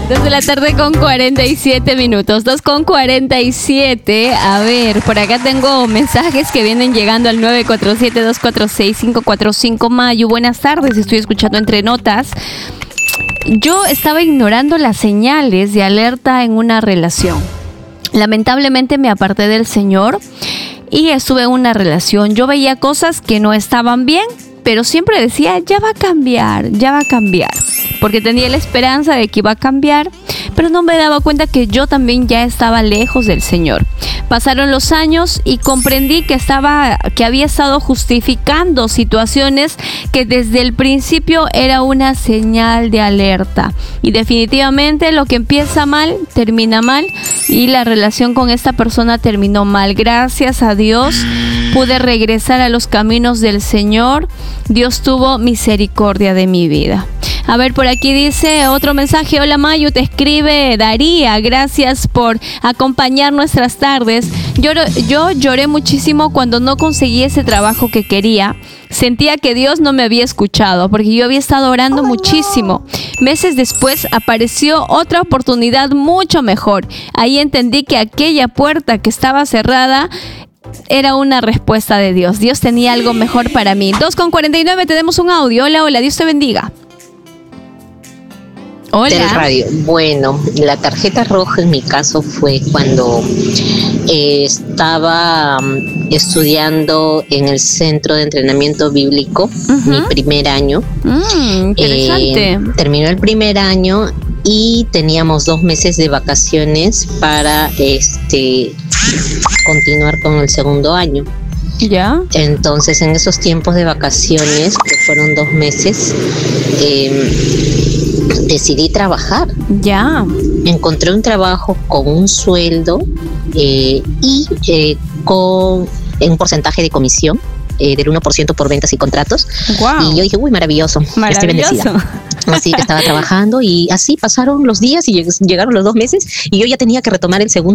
2 de la tarde con 47 minutos, 2:47. A ver, por acá tengo mensajes que vienen llegando al 947-246-545. Mayu, buenas tardes, estoy escuchando Entre Notas. Yo estaba ignorando las señales de alerta en una relación. Lamentablemente me aparté del Señor y estuve en una relación. Yo veía cosas que no estaban bien, pero siempre decía, ya va a cambiar, porque tenía la esperanza de que iba a cambiar, pero no me daba cuenta que yo también ya estaba lejos del Señor. Pasaron los años y comprendí que había estado justificando situaciones que desde el principio era una señal de alerta. Y definitivamente lo que empieza mal, termina mal, y la relación con esta persona terminó mal. Gracias a Dios pude regresar a los caminos del Señor. Dios tuvo misericordia de mi vida. A ver, por aquí dice otro mensaje. Hola Mayu, te escribe Daría. Gracias por acompañar nuestras tardes. Yo lloré muchísimo cuando no conseguí ese trabajo que quería. Sentía que Dios no me había escuchado porque yo había estado orando muchísimo. Meses después apareció otra oportunidad mucho mejor. Ahí entendí que aquella puerta que estaba cerrada era una respuesta de Dios. Dios tenía algo mejor para mí. 2:49, tenemos un audio. Hola, Dios te bendiga. Hola. Del radio. Bueno, la tarjeta roja en mi caso fue cuando estaba estudiando en el Centro de Entrenamiento Bíblico, mi primer año. Interesante. Terminó el primer año y teníamos 2 meses de vacaciones para continuar con el segundo año. ¿Ya? Entonces, en esos tiempos de vacaciones, que fueron 2 meses, decidí trabajar. Ya. Encontré un trabajo con un sueldo y con un porcentaje de comisión del 1% por ventas y contratos. Wow. Y yo dije, uy, maravilloso. Estoy bendecida. Así que estaba trabajando y así pasaron los días y llegaron los 2 meses y yo ya tenía que retomar el segundo